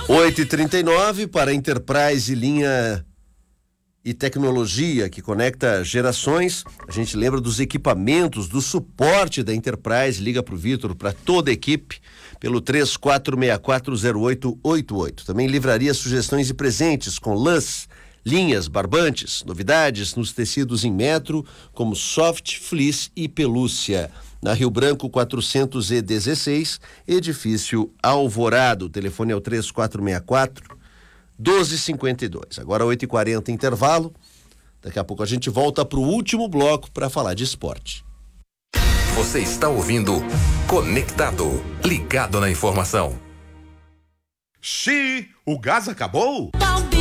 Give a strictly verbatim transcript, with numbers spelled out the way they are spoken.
oito e trinta e nove para a Enterprise linha e tecnologia que conecta gerações. A gente lembra dos equipamentos, do suporte da Enterprise. Liga pro Vitor, para toda a equipe, pelo três quatro seis quatro zero oito oito oito. Também livraria sugestões e presentes com lãs, linhas, barbantes, novidades nos tecidos em metro, como soft, fleece e pelúcia. Na Rio Branco quatrocentos e dezesseis, edifício Alvorado. O telefone é o três quatro seis quatro doze cinquenta e dois. Agora oito e quarenta, intervalo. Daqui a pouco a gente volta para o último bloco para falar de esporte. Você está ouvindo Conectado, ligado na informação. Xiii, o gás acabou?